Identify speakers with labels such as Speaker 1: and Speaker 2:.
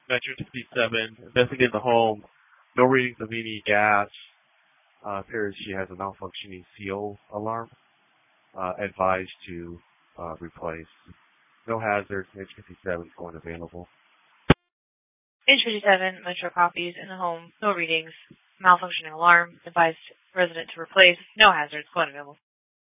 Speaker 1: Metro 67, investigate the home. No readings of any gas. Appears she has a malfunctioning CO alarm. Advised to replace. No hazards. Metro 57 phone available.
Speaker 2: Page 57, Metro copies in the home. No readings. Malfunctioning alarm. Advised resident to replace. No hazards. Phone available.